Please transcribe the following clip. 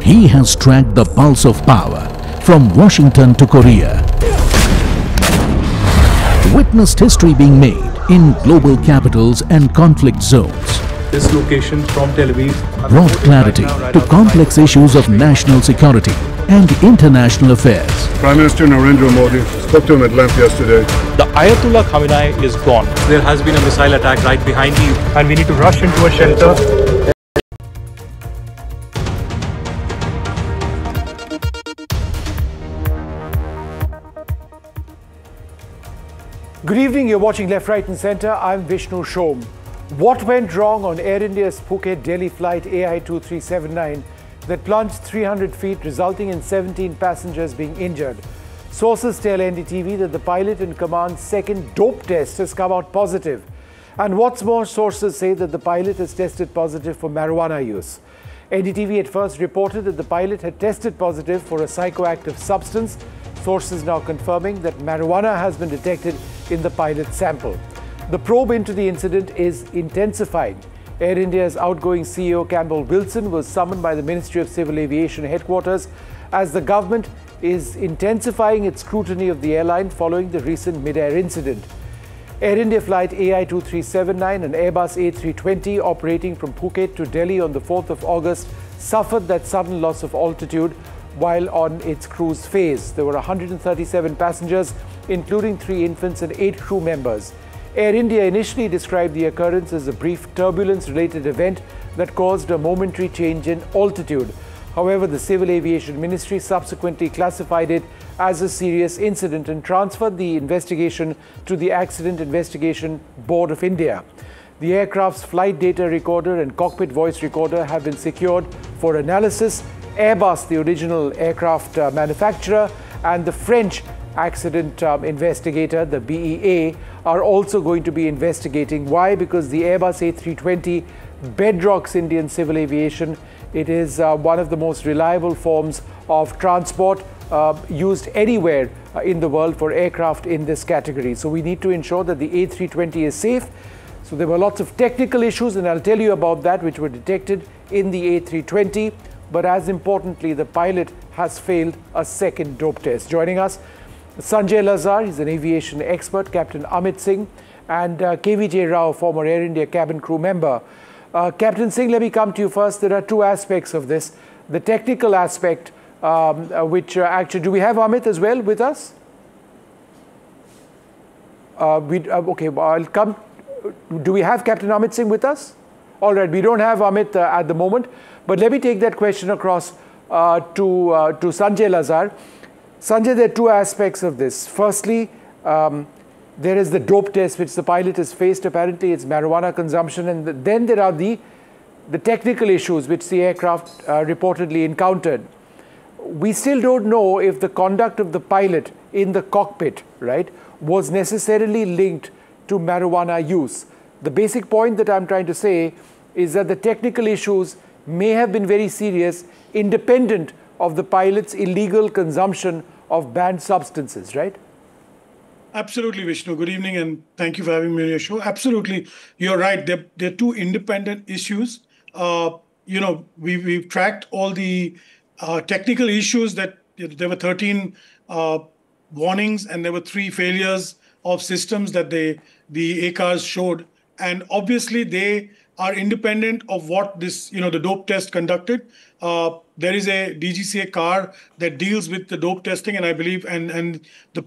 He has tracked the pulse of power from Washington to Korea. Witnessed history being made in global capitals and conflict zones. This location from Tel Aviv Brought clarity to complex issues of national security and international affairs. Prime Minister Narendra Modi spoke to him at length yesterday. The Ayatollah Khamenei is gone. There has been a missile attack right behind you and we need to rush into a shelter. Good evening, you're watching Left, Right and Centre. I'm Vishnu Shom. What went wrong on Air India's Phuket-Delhi flight AI2379 that plunged 300 feet, resulting in 17 passengers being injured? Sources tell NDTV that the pilot in command's second dope test has come out positive. And what's more, sources say that the pilot has tested positive for marijuana use. NDTV at first reported that the pilot had tested positive for a psychoactive substance. Sources now confirming that marijuana has been detected in the pilot's sample. The probe into the incident is intensifying. Air India's outgoing CEO Campbell Wilson was summoned by the Ministry of Civil Aviation headquarters as the government is intensifying its scrutiny of the airline following the recent mid-air incident. Air India flight AI2379 and Airbus A320 operating from Phuket to Delhi on the 4th of August suffered that sudden loss of altitude while on its cruise phase. There were 137 passengers, including 3 infants and 8 crew members. Air India initially described the occurrence as a brief turbulence-related event that caused a momentary change in altitude. However, the Civil Aviation Ministry subsequently classified it as a serious incident and transferred the investigation to the Accident Investigation Board of India. The aircraft's flight data recorder and cockpit voice recorder have been secured for analysis. Airbus, the original aircraft manufacturer, and the French accident investigator, the BEA, are also going to be investigating. Why? Because the Airbus A320 bedrocks Indian civil aviation. It is one of the most reliable forms of transport used anywhere in the world for aircraft in this category. So we need to ensure that the A320 is safe. So there were lots of technical issues, and I'll tell you about that, which were detected in the A320. But as importantly, the pilot has failed a second dope test. Joining us, Sanjay Lazar, he's an aviation expert, Captain Amit Singh, and KVJ Rao, former Air India cabin crew member. Captain Singh, let me come to you first. There are two aspects of this. The technical aspect, actually, do we have Amit as well with us? Okay, I'll come. Do we have Captain Amit Singh with us? All right, we don't have Amit at the moment, but let me take that question across to Sanjay Lazar. Sanjay, there are two aspects of this. Firstly, there is the dope test which the pilot has faced. Apparently, it's marijuana consumption, and then there are the technical issues which the aircraft reportedly encountered. We still don't know if the conduct of the pilot in the cockpit, right, was necessarily linked to marijuana use. The basic point that I'm trying to say is that the technical issues may have been very serious, independent of the pilot's illegal consumption of banned substances, right? Absolutely, Vishnu. Good evening, and thank you for having me on your show. Absolutely, you're right. They're two independent issues. We've tracked all the technical issues that there were 13 warnings, and there were 3 failures of systems that the ACARs showed. And obviously, they are independent of what this, the dope test conducted. There is a DGCA car that deals with the dope testing, and I believe, and the